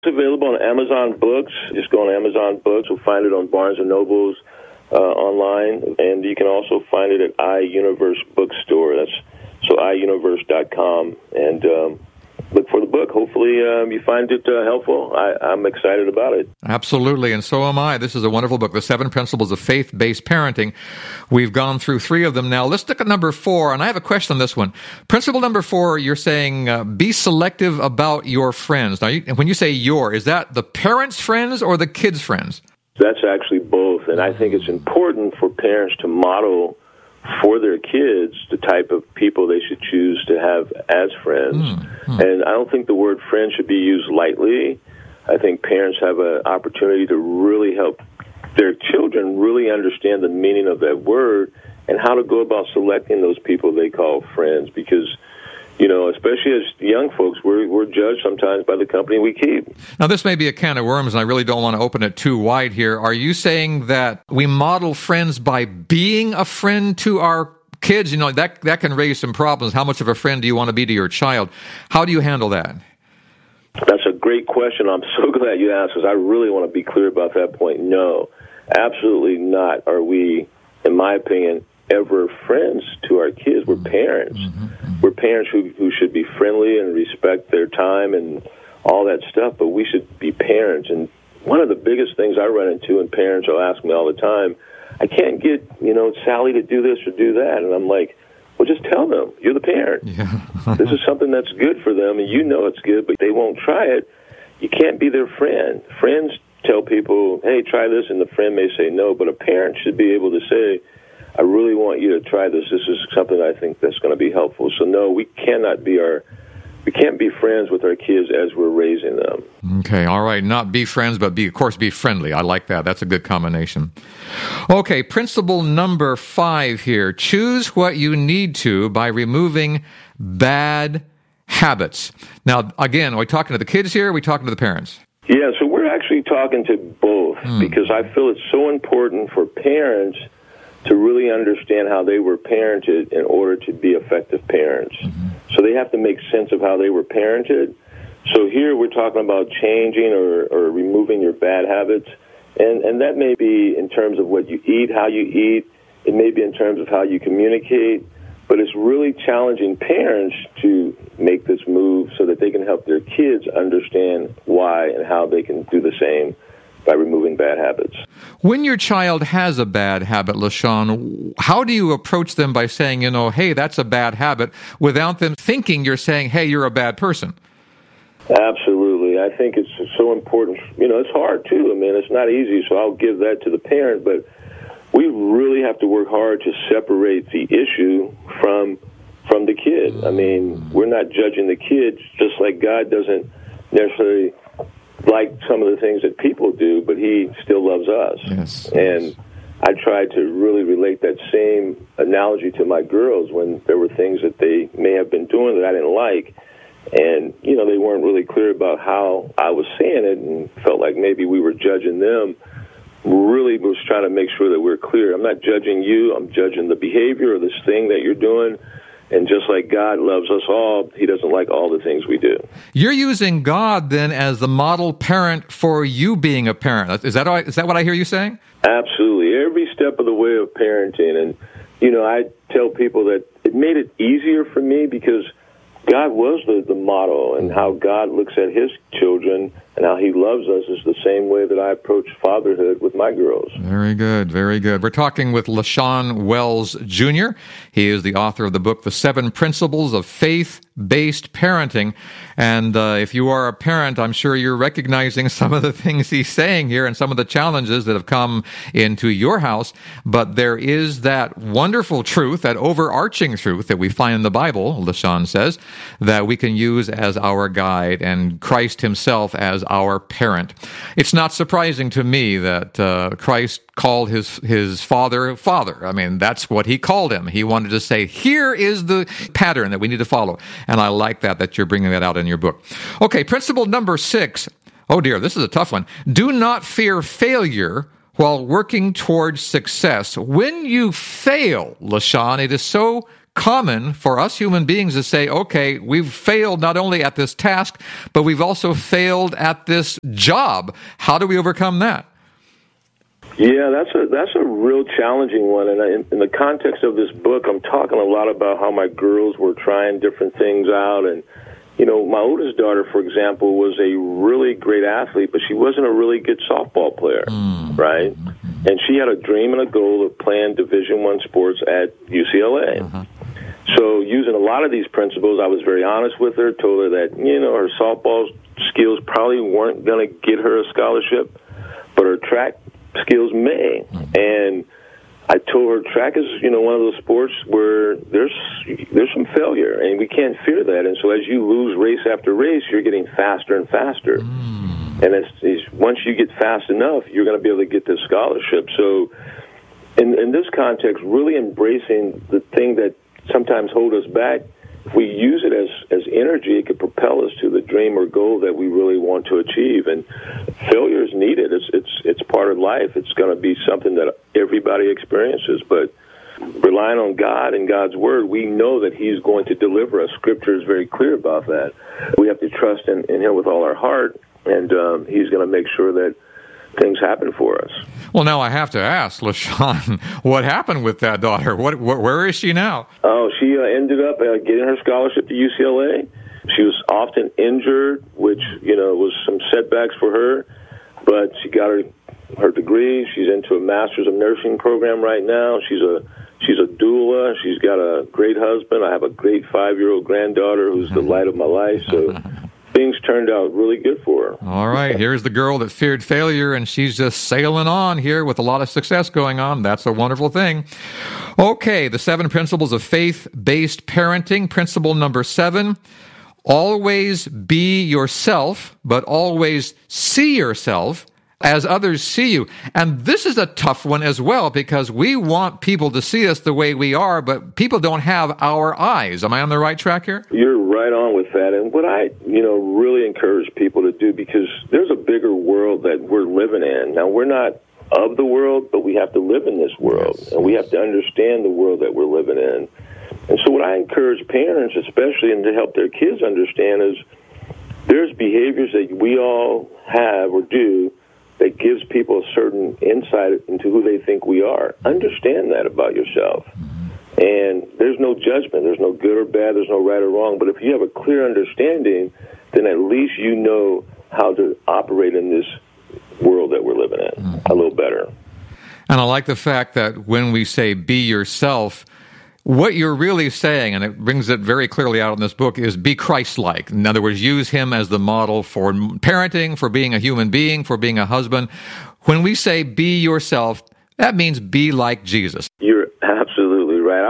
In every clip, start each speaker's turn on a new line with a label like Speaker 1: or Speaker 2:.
Speaker 1: It's available on Amazon Books. Just go on Amazon Books. You'll find it on Barnes & Noble's online, and you can also find it at iUniverse Bookstore. That's so iUniverse.com, and look for the book. Hopefully you find it helpful. I'm excited about it.
Speaker 2: Absolutely, and so am I. This is a wonderful book, The 7 Principles of Faith-Based Parenting. We've gone through 3 of them now. Let's look at number 4, and I have a question on this one. Principle number 4, you're saying be selective about your friends. Now, when you say your, is that the parents' friends or the kids' friends?
Speaker 1: That's actually both, and I think it's important for parents to model for their kids the type of people they should choose to have as friends. And I don't think the word friend should be used lightly. I think parents have an opportunity to really help their children really understand the meaning of that word and how to go about selecting those people they call friends, because especially as young folks, we're judged sometimes by the company we keep.
Speaker 2: Now, this may be a can of worms, and I really don't want to open it too wide here. Are you saying that we model friends by being a friend to our kids? That can raise some problems. How much of a friend do you want to be to your child? How do you handle that?
Speaker 1: That's a great question. I'm so glad you asked, because I really want to be clear about that point. No, absolutely not are we, in my opinion, ever friends to our kids. We're parents. We're parents who should be friendly and respect their time and all that stuff, but we should be parents. And one of the biggest things I run into, and parents will ask me all the time, I can't get, Sally to do this or do that. And I'm like, well, just tell them. You're the parent. Yeah. This is something that's good for them, and it's good, but they won't try it. You can't be their friend. Friends tell people, hey, try this, and the friend may say no, but a parent should be able to say, I really want you to try this. This is something I think that's going to be helpful. So no, we can't be friends with our kids as we're raising them.
Speaker 2: Okay, all right. Not be friends, but be friendly. I like that. That's a good combination. Okay, principle number 5 here. Choose what you need to by removing bad habits. Now, again, are we talking to the kids here, or are we talking to the parents?
Speaker 1: Yeah, so we're actually talking to both, because I feel it's so important for parents to really understand how they were parented in order to be effective parents. So they have to make sense of how they were parented. So here we're talking about changing or removing your bad habits, and that may be in terms of what you eat, how you eat. It may be in terms of how you communicate, but it's really challenging parents to make this move so that they can help their kids understand why and how they can do the same by removing bad habits.
Speaker 2: When your child has a bad habit, LaShawn, how do you approach them by saying, hey, that's a bad habit, without them thinking you're saying, hey, you're a bad person?
Speaker 1: Absolutely. I think it's so important. It's hard, too. I mean, it's not easy, so I'll give that to the parent, but we really have to work hard to separate the issue from the kid. I mean, we're not judging the kid, just like God doesn't necessarily like some of the things that people do, but he still loves us.
Speaker 2: Yes.
Speaker 1: And I tried to really relate that same analogy to my girls when there were things that they may have been doing that I didn't like, and they weren't really clear about how I was saying it, and felt like maybe we were judging them. Really was trying to make sure that we're clear. I'm not judging you. I'm judging the behavior or this thing that you're doing. And just like God loves us all, he doesn't like all the things we do. You're
Speaker 2: using God, then, as the model parent for you being a parent. Is that what I hear you saying?
Speaker 1: Absolutely. Every step of the way of parenting. And, I tell people that it made it easier for me because God was the model, and how God looks at his children and how he loves us is the same way that I approach fatherhood with my girls.
Speaker 2: Very good, very good. We're talking with LaShawn Wells Jr. He is the author of the book, The 7 Principles of Faith-Based Parenting. And if you are a parent, I'm sure you're recognizing some of the things he's saying here and some of the challenges that have come into your house. But there is that wonderful truth, that overarching truth that we find in the Bible, LaShawn says, that we can use as our guide, and Christ himself as our parent. It's not surprising to me that Christ called his father. I mean, that's what he called him. He wanted to say, here is the pattern that we need to follow. And I like that you're bringing that out in your book. Okay, principle number 6. Oh dear, this is a tough one. Do not fear failure while working towards success. When you fail, LaShawn, it is so common for us human beings to say, okay, we've failed not only at this task, but we've also failed at this job. How do we overcome that?
Speaker 1: Yeah, that's a real challenging one. And in the context of this book, I'm talking a lot about how my girls were trying different things out. And, you know, my oldest daughter, for example, was a really great athlete, but she wasn't a really good softball player, right? And she had a dream and a goal of playing Division I sports at UCLA. So using a lot of these principles, I was very honest with her, told her that, you know, her softball skills probably weren't going to get her a scholarship, but her track skills may. And I told her track is, you know, one of those sports where there's some failure, and we can't fear that. And so as you lose race after race, you're getting faster and faster. And it's once you get fast enough, you're going to be able to get this scholarship. So in this context, really embracing the thing that sometimes hold us back, if we use it as energy, it could propel us to the dream or goal that we really want to achieve. And failure is needed. It's part of life. It's going to be something that everybody experiences. But relying on God and God's Word, we know that He's going to deliver us. Scripture is very clear about that. We have to trust in Him with all our heart, and He's going to make sure that things happen for us.
Speaker 2: Well, now I have to ask, LaShawn, what happened with that daughter? Where is she now?
Speaker 1: Oh, she ended up getting her scholarship to UCLA. She was often injured, which, you know, was some setbacks for her, but she got her degree. She's into a Master's of Nursing program right now. She's a doula. She's got a great husband. I have a great 5-year-old granddaughter who's the light of my life. So things turned out really good for her.
Speaker 2: All right. Here's the girl that feared failure, and she's just sailing on here with a lot of success going on. That's a wonderful thing. Okay, the 7 principles of faith-based parenting. Principle number 7, always be yourself, but always see yourself as others see you. And this is a tough one as well, because we want people to see us the way we are, but people don't have our eyes. Am I on the right track here?
Speaker 1: You're right on with that. And what I, really encourage people to do, because there's a bigger world that we're living in. Now, we're not of the world, but we have to live in this world, and we have to understand the world that we're living in. And so what I encourage parents, especially, and to help their kids understand, is there's behaviors that we all have or do that gives people a certain insight into who they think we are. Understand that about yourself. And there's no judgment. There's no good or bad. There's no right or wrong. But if you have a clear understanding, then at least you know how to operate in this world that we're living in a little better.
Speaker 2: And I like the fact that when we say be yourself, what you're really saying, and it brings it very clearly out in this book, is be Christ-like. In other words, use Him as the model for parenting, for being a human being, for being a husband. When we say be yourself, that means be like Jesus.
Speaker 1: You're absolutely right.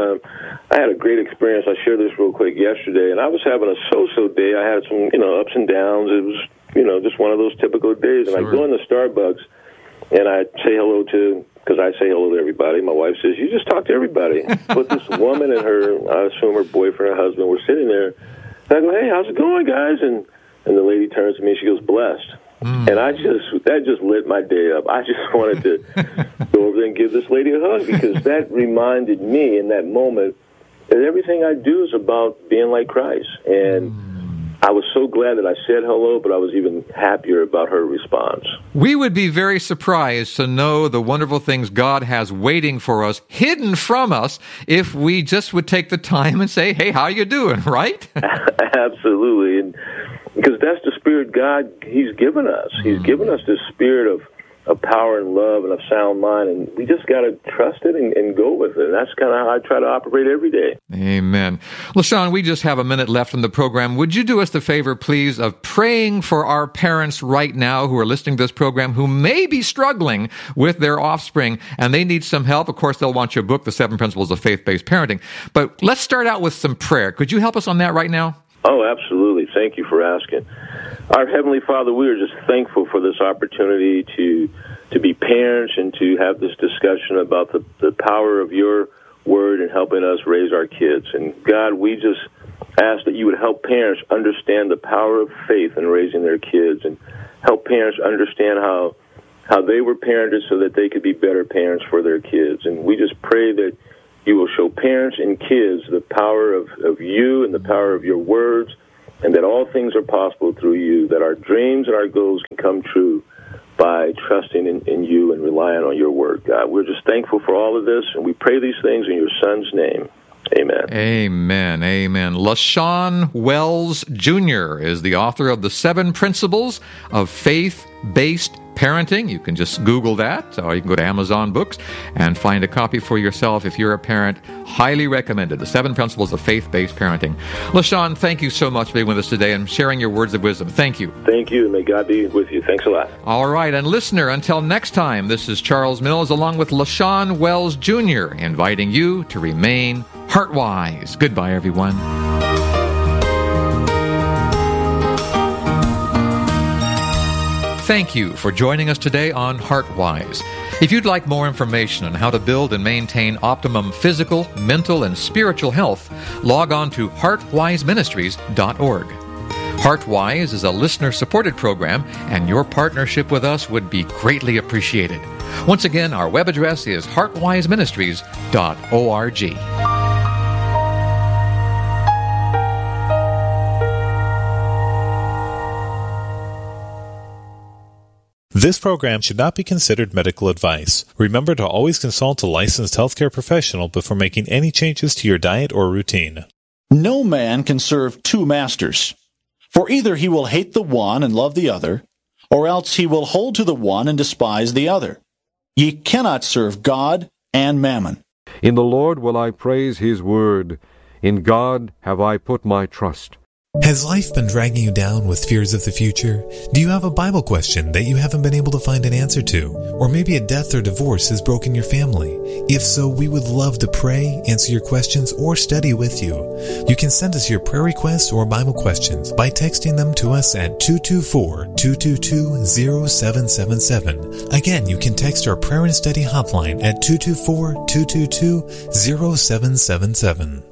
Speaker 1: I had a great experience. I shared this real quick yesterday, and I was having a so-so day. I had some, ups and downs. It was, just one of those typical days. And I go into Starbucks, and I say hello to, because I say hello to everybody. My wife says, you just talk to everybody. But this woman and I assume her boyfriend or husband, were sitting there. And I go, hey, how's it going, guys? And the lady turns to me, and she goes, blessed. And that just lit my day up. I just wanted to go over there and give this lady a hug, because that reminded me in that moment that everything I do is about being like Christ. And I was so glad that I said hello, but I was even happier about her response.
Speaker 2: We would be very surprised to know the wonderful things God has waiting for us, hidden from us, if we just would take the time and say, hey, how you doing, right?
Speaker 1: Absolutely. And because that's the spirit God, He's given us. He's given us this spirit of power and love and of sound mind, and we just got to trust it and go with it. And that's kind of how I try to operate every day.
Speaker 2: Amen. LaShawn, we just have a minute left in the program. Would you do us the favor, please, of praying for our parents right now who are listening to this program who may be struggling with their offspring and they need some help? Of course, they'll want your book, The 7 Principles of Faith-Based Parenting. But let's start out with some prayer. Could you help us on that right now?
Speaker 1: Oh, absolutely. Thank you for asking. Our Heavenly Father, we are just thankful for this opportunity to be parents and to have this discussion about the power of your word and helping us raise our kids. And God, we just ask that you would help parents understand the power of faith in raising their kids, and help parents understand how they were parented so that they could be better parents for their kids. And we just pray that you will show parents and kids the power of you and the power of your words, and that all things are possible through you, that our dreams and our goals can come true by trusting in you and relying on your word, God. We're just thankful for all of this, and we pray these things in your Son's name. Amen.
Speaker 2: Amen. Amen. LaShawn Wells Jr. is the author of The 7 Principles of Faith-Based Parenting. You can just Google that, or you can go to Amazon Books and find a copy for yourself if you're a parent. Highly recommended. The 7 Principles of Faith-Based Parenting. LaShawn, thank you so much for being with us today and sharing your words of wisdom. Thank you.
Speaker 1: Thank you. May God be with you. Thanks a lot.
Speaker 2: All right. And listener, until next time, this is Charles Mills along with LaShawn Wells Jr. inviting you to remain heart-wise. Goodbye, everyone. Thank you for joining us today on HeartWise. If you'd like more information on how to build and maintain optimum physical, mental, and spiritual health, log on to heartwiseministries.org. HeartWise is a listener-supported program, and your partnership with us would be greatly appreciated. Once again, our web address is heartwiseministries.org.
Speaker 3: This program should not be considered medical advice. Remember to always consult a licensed healthcare professional before making any changes to your diet or routine.
Speaker 4: No man can serve 2 masters, for either he will hate the one and love the other, or else he will hold to the one and despise the other. Ye cannot serve God and mammon.
Speaker 5: In the Lord will I praise his word. In God have I put my trust.
Speaker 6: Has life been dragging you down with fears of the future? Do you have a Bible question that you haven't been able to find an answer to? Or maybe a death or divorce has broken your family? If so, we would love to pray, answer your questions, or study with you. You can send us your prayer requests or Bible questions by texting them to us at 224-222-0777. Again, you can text our prayer and study hotline at 224-222-0777.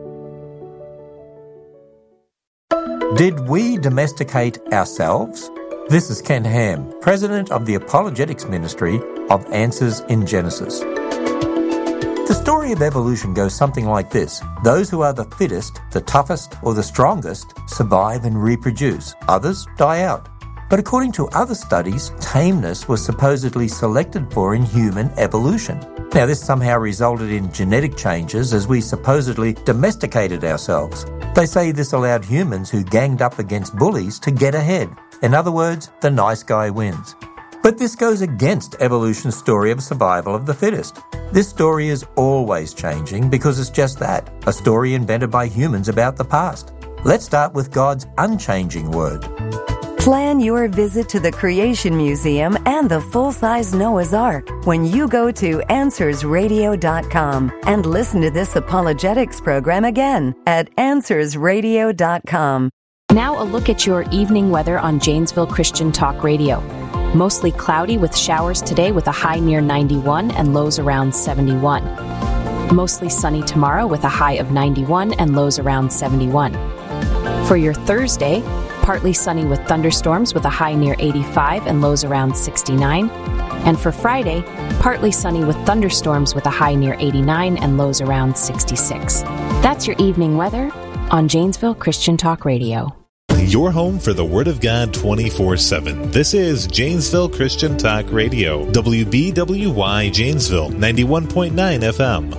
Speaker 7: Did we domesticate ourselves? This is Ken Ham, President of the Apologetics Ministry of Answers in Genesis. The story of evolution goes something like this. Those who are the fittest, the toughest, or the strongest survive and reproduce. Others die out. But according to other studies, tameness was supposedly selected for in human evolution. Now, this somehow resulted in genetic changes as we supposedly domesticated ourselves. They say this allowed humans who ganged up against bullies to get ahead. In other words, the nice guy wins. But this goes against evolution's story of survival of the fittest. This story is always changing because it's just that, a story invented by humans about the past. Let's start with God's unchanging word.
Speaker 8: Plan your visit to the Creation Museum and the full-size Noah's Ark when you go to AnswersRadio.com and listen to this apologetics program again at AnswersRadio.com.
Speaker 9: Now a look at your evening weather on Janesville Christian Talk Radio. Mostly cloudy with showers today with a high near 91 and lows around 71. Mostly sunny tomorrow with a high of 91 and lows around 71. For your Thursday, partly sunny with thunderstorms with a high near 85 and lows around 69. And for Friday, partly sunny with thunderstorms with a high near 89 and lows around 66. That's your evening weather on Janesville Christian Talk Radio.
Speaker 3: Your home for the Word of God 24/7. This is Janesville Christian Talk Radio. WBWY Janesville, 91.9 FM.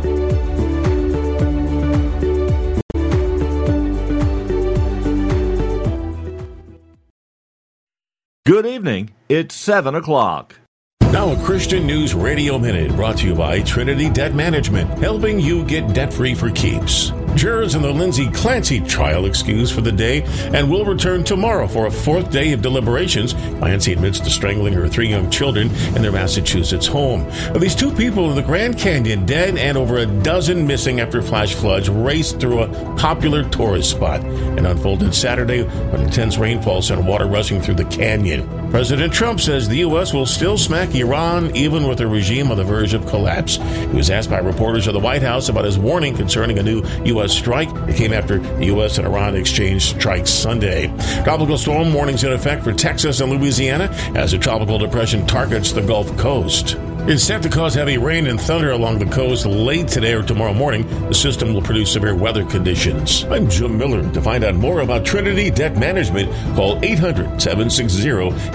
Speaker 10: Good evening. It's 7 o'clock.
Speaker 11: Now a Christian News Radio Minute brought to you by Trinity Debt Management, helping you get debt-free for keeps. Jurors in the Lindsay Clancy trial excused for the day and will return tomorrow for a 4th day of deliberations. Clancy admits to strangling her 3 young children in their Massachusetts home. These 2 people in the Grand Canyon dead and over a dozen missing after flash floods raced through a popular tourist spot. It unfolded Saturday when intense rainfall sent water rushing through the canyon. President Trump says the U.S. will still smack Iran even with a regime on the verge of collapse. He was asked by reporters of the White House about his warning concerning a new U.S. strike. It came after the U.S. and Iran exchanged strikes Sunday. Tropical storm warnings in effect for Texas and Louisiana as a tropical depression targets the Gulf Coast. is set to cause heavy rain and thunder along the coast late today or tomorrow morning. The system will produce severe weather conditions. I'm Jim Miller. To find out more about Trinity Debt Management, call 800-760